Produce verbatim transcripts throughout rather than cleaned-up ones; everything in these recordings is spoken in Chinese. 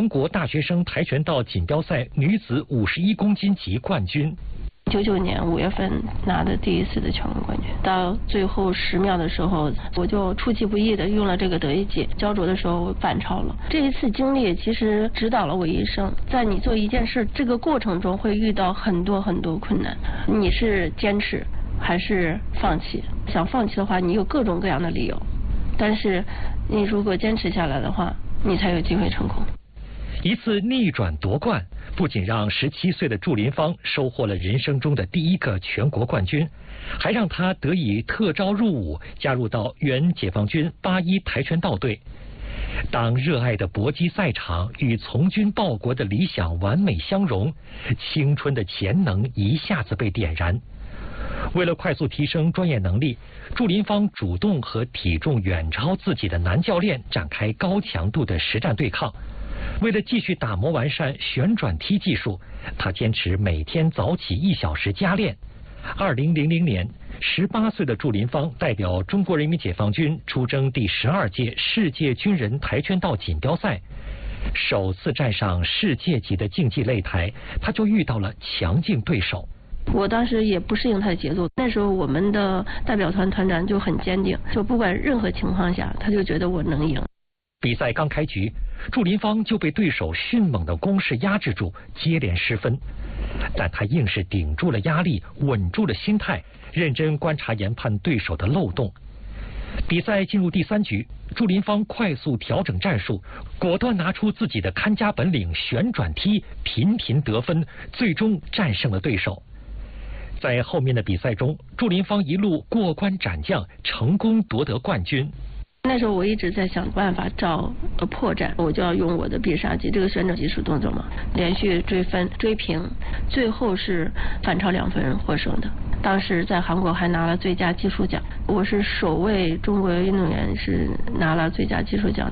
全国大学生跆拳道锦标赛女子五十一公斤级冠军。 九九年五月份拿的第一次的全国冠军，到最后十秒的时候，我就出其不意的用了这个得意技，焦灼的时候反超了。这一次经历其实指导了我一生，在你做一件事这个过程中会遇到很多很多困难，你是坚持还是放弃？想放弃的话，你有各种各样的理由，但是你如果坚持下来的话，你才有机会成功。 一次逆转夺冠，不仅让十七岁的祝林芳收获了人生中的第一个全国冠军，还让她得以特招入伍，加入到原解放军八一跆拳道队。当热爱的搏击赛场与从军报国的理想完美相融，青春的潜能一下子被点燃。为了快速提升专业能力，祝林芳主动和体重远超自己的男教练展开高强度的实战对抗。为了继续打磨完善旋转踢技术，他坚持每天早起一小时加练。二零零零年，十八岁的祝林芳代表中国人民解放军出征第十二届世界军人跆拳道锦标赛，首次站上世界级的竞技擂台，他就遇到了强劲对手。 我当时也不适应他的节奏，那时候我们的代表团团长就很坚定，就不管任何情况下，他就觉得我能赢。 比赛刚开局，祝林芳就被对手迅猛的攻势压制住，接连失分。但他硬是顶住了压力，稳住了心态，认真观察研判对手的漏洞。比赛进入第三局，祝林芳快速调整战术，果断拿出自己的看家本领旋转踢，频频得分，最终战胜了对手。在后面的比赛中，祝林芳一路过关斩将，成功夺得冠军。 那时候我一直在想办法找破绽，我就要用我的必杀技这个旋转技术动作嘛，连续追分追平，最后是反超两分获胜的。当时在韩国还拿了最佳技术奖，我是首位中国运动员是拿了最佳技术奖。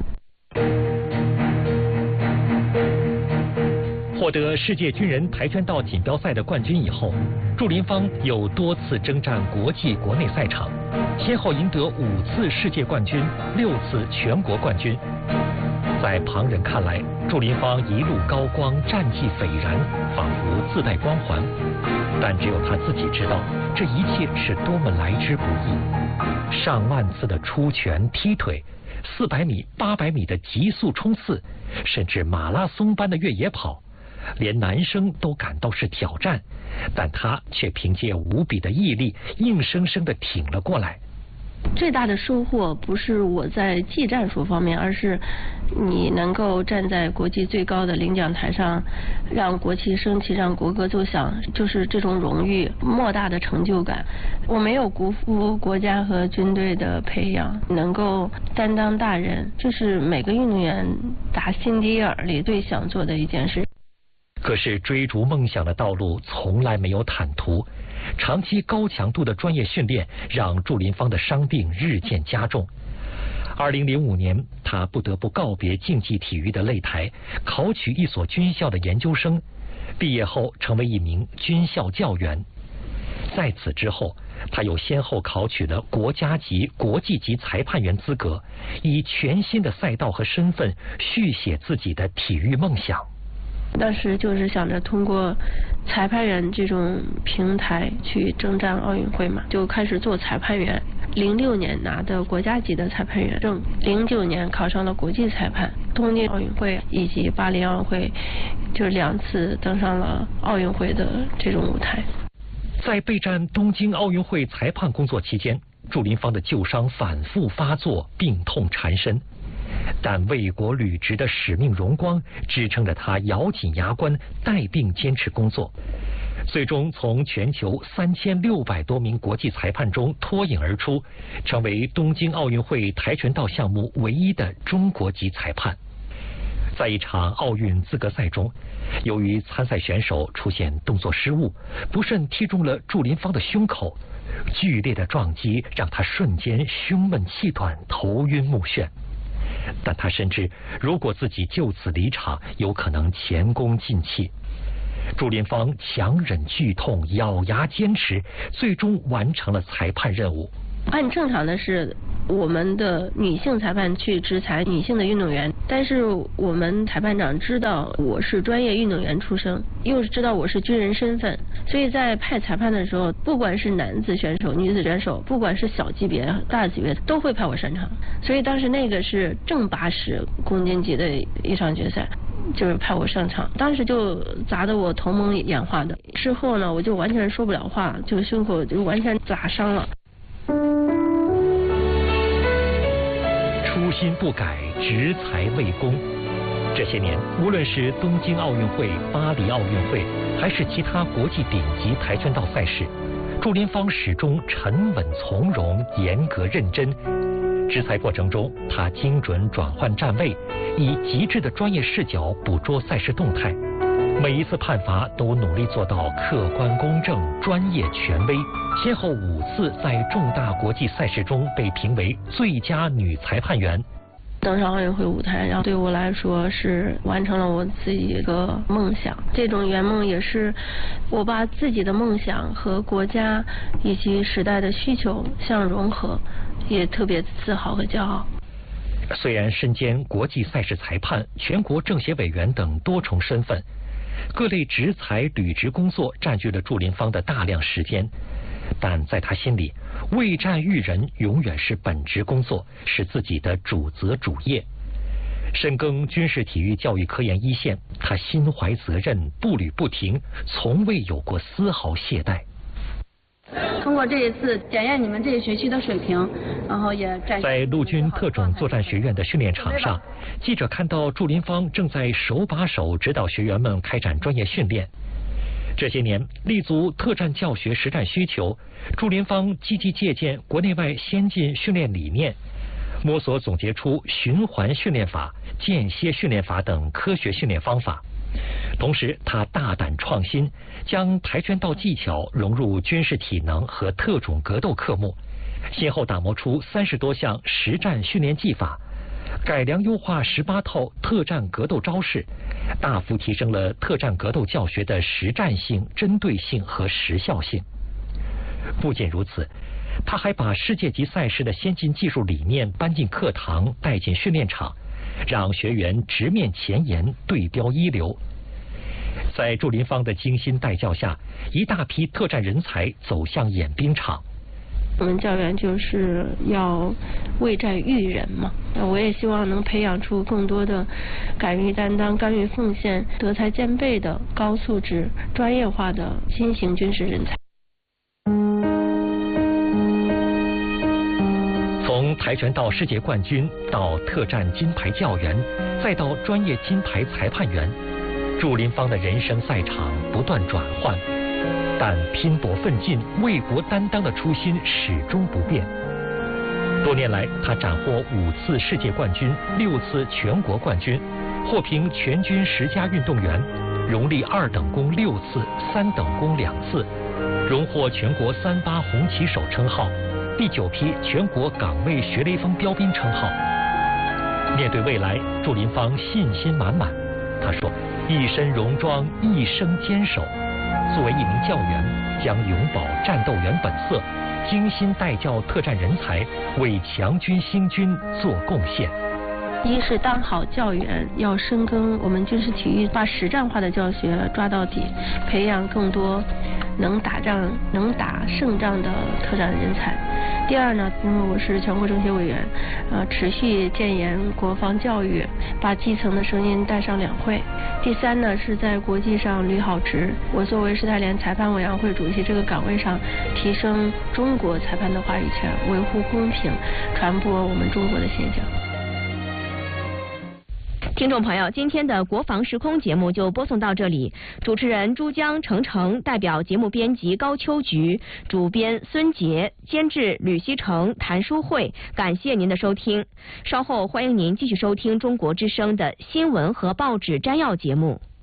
获得世界军人跆拳道锦标赛的冠军以后，祝林芳有多次征战国际国内赛场，先后赢得五次世界冠军、六次全国冠军。在旁人看来，祝林芳一路高光，战绩斐然，仿佛自带光环。但只有她自己知道，这一切是多么来之不易。上万次的出拳踢腿，四百米、八百米的急速冲刺，甚至马拉松般的越野跑。连男生都感到是挑战，但他却凭借无比的毅力，硬生生地挺了过来。 最大的收获不是我在技战术方面，而是你能够站在国际最高的领奖台上，让国旗升起，让国歌奏响，就是这种荣誉，莫大的成就感。我没有辜负国家和军队的培养，能够担当大任，这是每个运动员打心底眼里最想做的一件事。 可是追逐梦想的道路从来没有坦途，长期高强度的专业训练让祝林芳的伤病日渐加重。二零零五年，他不得不告别竞技体育的擂台，考取一所军校的研究生，毕业后成为一名军校教员。在此之后，他又先后考取了国家级、国际级裁判员资格，以全新的赛道和身份续写自己的体育梦想。 当时就是想着通过裁判员这种平台去征战奥运会嘛，就开始做裁判员。零六年拿的国家级的裁判员证，零九年考上了国际裁判，东京奥运会以及巴黎奥运会，就两次登上了奥运会的这种舞台。 在备战东京奥运会裁判工作期间，祝林芳的旧伤反复发作，病痛缠身。但为国履职的使命荣光支撑着他咬紧牙关，带病坚持工作，最终从全球三千六百多名国际裁判中脱颖而出，成为东京奥运会跆拳道项目唯一的中国籍裁判。在一场奥运资格赛中，由于参赛选手出现动作失误，不慎踢中了祝林芳的胸口，剧烈的撞击让他瞬间胸闷气短，头晕目眩。但他深知，如果自己就此离场，有可能前功尽弃。祝林芳强忍剧痛，咬牙坚持，最终完成了裁判任务。 按正常的是我们的女性裁判去制裁女性的运动员，但是我们裁判长知道我是专业运动员出身，又知道我是军人身份，所以在派裁判的时候，不管是男子选手、女子选手，不管是小级别、大级别，都会派我上场。所以当时那个是正八十公斤级的一场决赛，就是派我上场，当时就砸得我头蒙眼花的。事后呢，我就完全说不了话，就胸口就完全砸伤了。 初心不改，执才为功。这些年，无论是东京奥运会、巴黎奥运会，还是其他国际顶级跆拳道赛事，祝林芳始终沉稳从容、严格认真。执裁过程中，他精准转换站位，以极致的专业视角捕捉赛事动态。每一次判罚都努力做到客观公正、专业权威，先后五次在重大国际赛事中被评为最佳女裁判员。 登上奥运会舞台，然后对我来说是完成了我自己一个梦想。这种圆梦也是我把自己的梦想和国家以及时代的需求相融合，也特别自豪和骄傲。 虽然身兼国际赛事裁判、全国政协委员等多重身份，各类执裁履职工作占据了祝林芳的大量时间，但在他心里，为战育人永远是本职工作，是自己的主责主业。深耕军事体育教育科研一线，他心怀责任，步履不停，从未有过丝毫懈怠。 通过这一次检验你们这一学期的水平，然后也在陆军特种作战学院的训练场上，记者看到祝林芳正在手把手指导学员们开展专业训练。这些年，立足特战教学实战需求，祝林芳积极借鉴国内外先进训练理念，摸索总结出循环训练法、间歇训练法等科学训练方法。同时，他大胆创新，将跆拳道技巧融入军事体能和特种格斗科目，先后打磨出三十多项实战训练技法，改良优化十八套特战格斗招式，大幅提升了特战格斗教学的实战性、针对性和时效性。不仅如此，他还把世界级赛事的先进技术理念搬进课堂，带进训练场，让学员直面前沿，对标一流。在祝林芳的精心带教下，一大批特战人才走向演兵场。 我们教员就是要为战育人嘛，我也希望能培养出更多的敢于担当、甘于奉献、德才兼备的高素质、专业化的新型军事人才。 从跆拳道世界冠军到特战金牌教员，再到专业金牌裁判员，祝林芳的人生赛场不断转换，但拼搏奋进、为国担当的初心始终不变。多年来，他斩获五次世界冠军、六次全国冠军，获评全军十佳运动员，荣立二等功六次、三等功两次，荣获全国三八红旗手称号，第九批全国岗位学雷锋标兵称号。面对未来，祝林芳信心满满。他说：“一身戎装，一生坚守。作为一名教员，将永葆战斗员本色，精心带教特战人才，为强军兴军做贡献。” 一是当好教员，要深耕我们军事体育，把实战化的教学抓到底，培养更多能打仗、能打胜仗的特战人才。第二呢，因为我是全国政协委员，呃，持续建言国防教育，把基层的声音带上两会。第三呢，是在国际上履好职。我作为世泰联裁判委员会主席这个岗位上，提升中国裁判的话语权，维护公平，传播我们中国的形象。 听众朋友，今天的国防时空节目就播送到这里。主持人珠江、程程，代表节目编辑高秋菊，主编孙杰，监制吕希成、谭淑慧，感谢您的收听。稍后欢迎您继续收听中国之声的新闻和报纸摘要节目。